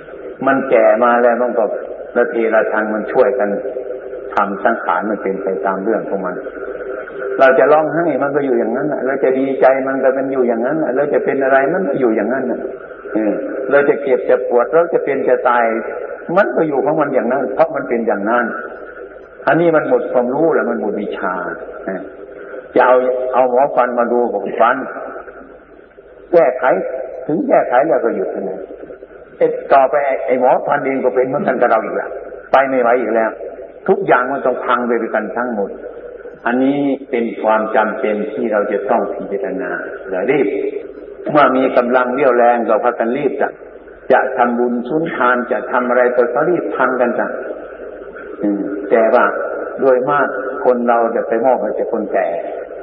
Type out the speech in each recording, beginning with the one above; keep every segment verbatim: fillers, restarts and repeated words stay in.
มันแก่มาแล้วมันก็ละทีละทางมันช่วยกันทำสังขารมันเป็นไปตามเรื่องของมันเราจะร้องไห้มันก็อยู่อย่างนั้นเราจะดีใจมันก็เป็นอยู่อย่างนั้นเราจะเป็นอะไรมันก็อยู่อย่างนั้นเราจะเจ็บจะปวดเราจะเป็นจะตายมันก็อยู่ของมันอย่างนั้นเพราะมันเป็นอย่างนั้นอันนี้มันหมดความรู้แล้วมันหมดวิชาจะเอาเอาหมอฟันมาดูของฟันแก้ไขถึงแก้ไขแล้วก็หยุดนะไอ้ต่อไปไอ้หมอฟันเองก็เป็นเหมือนกันกับเราอีกแล้วไปไม่ไหวอีกแล้วทุกอย่างมันต้องพังไปด้วยกันทั้งหมดอันนี้เป็นความจำเป็นที่เราจะต้องพิจารณาและรีบเมื่อมีกำลังเรี่ยวแรงเราพากันรีบจะจะทำบุญสุนทานจะทำอะไรก็รีบทำกันจ้ะแต่ว่าโดยมากคนเราจะไปมอบให้แต่คนแก่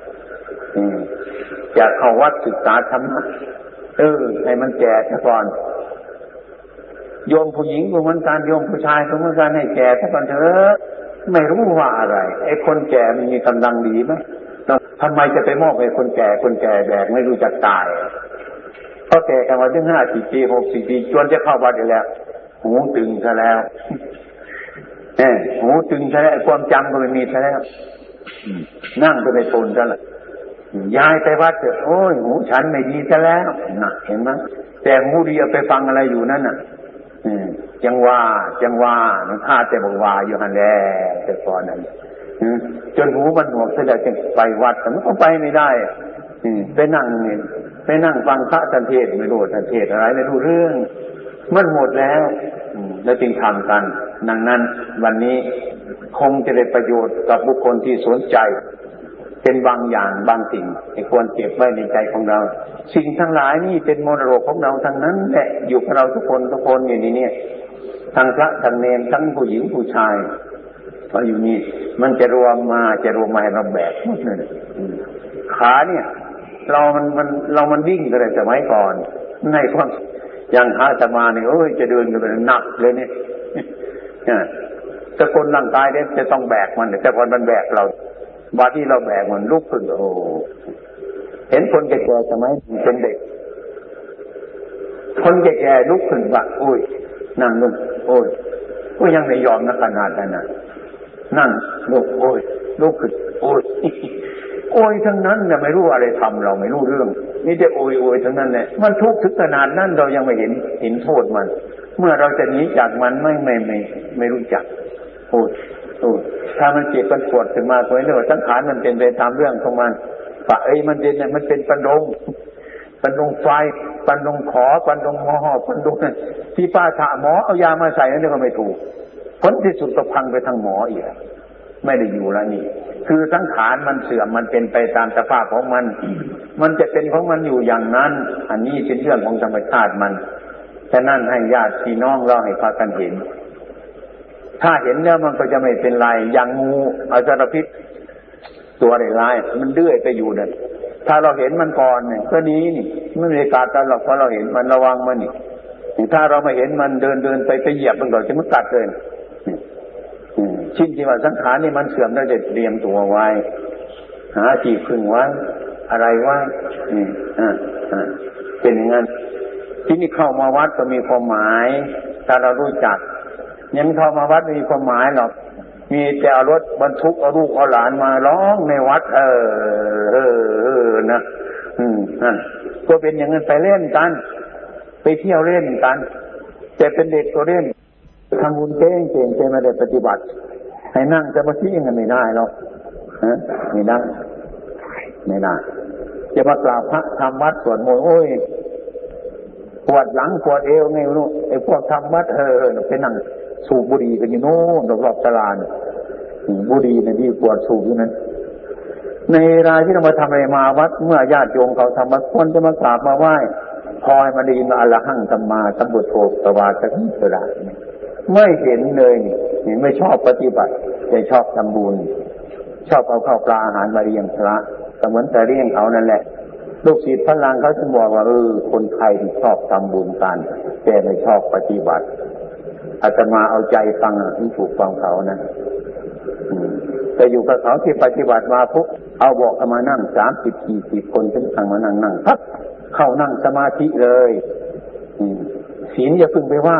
จะเข้าวัดศึกษาธรรมะเออให้มันแก่ซะก่อนโยมผู้หญิงก็เหมือนกันโยมผู้ชายก็เหมือนกันให้แก่ซะก่อนเถอะไม่รู้ว่าอะไรไอ้คนแก่มันมีกำลังดีไหมทำไมจะไปมอบให้คนแก่คนแก่แบกไม่รู้จักตายเพราะแก่กันมาถึงห้าสิบปีหกสิบปีจนจะเข้าวัดอยู่แล้วหูตึงซะแล้วเออหูตึงซะแล้วความจำก็ไม่มีซะแล้วนั่งก็ไม่ทนซะละย้ายไปวัดเถอะโอ้ยหูฉันไม่ดีซะแล้วน่ะเห็นไหมแต่หูดีเอาไปฟังอะไรอยู่นั่นน่ะจังว่าจังว่ามันท่าแต่บอกว่าอยู่หันแหละแต่ก่อนนั้นจนหูมันหนวกเสียแล้วจึงไปวัดแต่มันก็ไปไม่ได้ไปนั่งนี่ไปนั่งฟังพระท่านเทศไม่รู้ท่านเทศอะไรไม่รู้เรื่องมันหมดแล้วแล้วจึงทำกันดังนั้นวันนี้คงจะได้ประโยชน์กับบุคคลที่สนใจเป็นบางอย่างบางสิ่งที่ควรเก็บไว้ในใจของเราสิ่งทั้งหลายนี่เป็นมรดกของเราทั้งนั้นแหละอยู่กับเราทุกคนทุกคนอย่างนี้เนี่ยทั้งพระทั้งเนรทั้งผู้หญิงผู้ชายพออยู่นี่มันจะรวมมาจะรวมมาให้เราแบกหมดเลยขาเนี่ยเรามันมันเรามันวิ่งกันเลยสมัยก่อนในความอย่างอาตมาเนี่ยโอ้ยจะเดินกันเป็นหนักเลยเนี่ยแต่คนร่างกายเนี่ยจะต้องแบกมันแต่พอมันแบกเราบาที่เราแบกมันลุกขึ้นโอ้เห็นคนแก่ๆสมัยเป็นเด็กคนแก่ๆลุกขึ้นว่าโอ้ยนั่งลงโอ้ยก็ยังไม่ยอมนะขนาดนั้นนะนั่งลุกโอ้ยลุกขึ้นโอ้ยโอ้ยทั้งนั้นเนี่ยไม่รู้อะไรทำเราไม่รู้เรื่องนี่แต่โอ้ยโอ้ยทั้งนั้นแหละมันทุกข์ถึงขนาดนั้นเรายังไม่เห็นเห็นโทษมันเมื่อเราจะหนีจากมันไม่ไม่ไม่ไม่รู้จักโอ้ยโอ้ยถ้ามันเจ็บมันปวดขึ้นมาตัวนี้ว่าสังขารมันเป็นไปตามเรื่องของมันปะเอ้ยมันเป็นมันเป็นปันดงปันดงไฟปันดงขอปันดงหม้อปันดงที่ป้าถาหมอเอายามาใส่นั่นก็ไม่ถูกผลที่สุดก็พังไปทางหมออีกไม่ได้อยู่แล้วนี่คือสังขารมันเสื่อมมันเป็นไปตามสภาพของมันมันจะเป็นของมันอยู่อย่างนั้นอันนี้เป็นเรื่องของธรรมชาติมันฉะนั้นให้ญาติพี่น้องเราให้พากันเห็นถ้าเห็นแล้วมันก็จะไม่เป็นไรอย่างงูอสรพิษตัวร้ายมันเดื้อยไปอยู่นั่นถ้าเราเห็นมันก่อนเนี่ยก็นี้นี่ไม่มีกัดกันหรอกเพราะเราเห็นมันระวังมันนี่ถ้าเราไม่เห็นมันเดินเดินไปไปเหยียบมันก่อนจะมันกัดเลยชิ้นที่ว่าสังขารนี่มันเสื่อมเราจะเตรียมตัวไว้หาที่พึ่งไว้อะไรไว้นี่อ่าอ่าเป็นอย่างนั้นที่นี่เข้ามาวัดก็มีความหมายถ้าเรารู้จักยังเข้ามาวัดไม่มีความหมายหรอกมีแต่เอารถบรรทุกเอาลูกเอาหลานมาร้องในวัดเออเออเออนะอืมนั่นก็เป็นอย่างนั้นไปเล่นกันไปเที่ยวเล่นกันแต่เป็นเด็กก็เล่นทำบุญเก่งเก่งแต่ไม่ได้ปฏิบัติให้นั่งสมาธิยังไม่ได้หรอกฮะไม่ได้ไม่ได้จะมากราบพระทำวัดสวดมนต์โอ้ยปวดหลังปวดเอวไงรู้ไอ้พวกทำวัดเออไปนั่งสูบบุหรี่กันอยู่โน่นรอบๆตลาดบุหรี่เนี่ยดีกว่าสูบอยู่นั้นในรายที่เรามาทำอะไรมาวัดเมื่อญาติโยมเขาทำวัดควรจะมากราบมาไหว้พอให้มันดีมาอรหังสัมมาสัมพุทโธตวาสังสระไม่เห็นเลยนี่ไม่ชอบปฏิบัติแต่ชอบทำบุญชอบเอาข้าวปลาอาหารมาเลี้ยงพระก็เหมือนแต่เลี้ยงเขานั่นแหละลูกศิษย์พลังเขาจึงบอกว่าเออคนไทยที่ชอบทำบุญกันแต่ไม่ชอบปฏิบัติอาตมาเอาใจฟังที่ถูกฟังเขานะแต่อยู่กับเขาที่ปฏิบัติมาปุ๊บเอาบอกมานั่งสามสิบสี่สิบคนถึงทางมานั่งนั่งพักเข้านั่งสมาธิเลยศีลอย่าพึ่งไปว่า